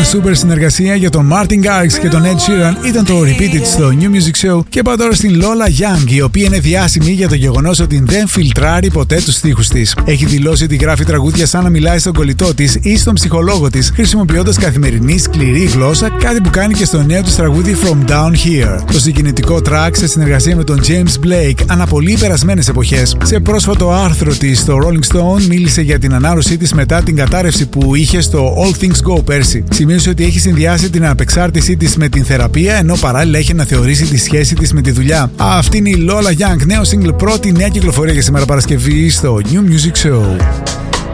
super συνεργασία για τον Martin Garrix και τον Ed Sheeran ήταν το Repeated στο New Music Show. Και πάω τώρα στην Lola Young, η οποία είναι διάσημη για το γεγονός ότι δεν φιλτράρει ποτέ τους στίχους της. Έχει δηλώσει ότι γράφει τραγούδια σαν να μιλάει στον κολλητό της ή στον ψυχολόγο της, χρησιμοποιώντας καθημερινή σκληρή γλώσσα, κάτι που κάνει και στο νέο της τραγούδι From Down Here. Το συγκινητικό track σε συνεργασία με τον James Blake αναπολύει περασμένες εποχές. Σε πρόσφατο άρθρο της στο Rolling Stone μίλησε για την ανάρρωσή της μετά την κατάρρευση που είχε στο All Things Go πέρσι. Σημείωσε ότι έχει συνδυάσει την απεξάρτησή της με την θεραπεία, ενώ παράλληλα έχει αναθεωρήσει τη σχέση της με τη δουλειά. Αυτή είναι η Lola Young, νέο single, πρώτη νέα κυκλοφορία για σήμερα Παρασκευή στο New Music Show.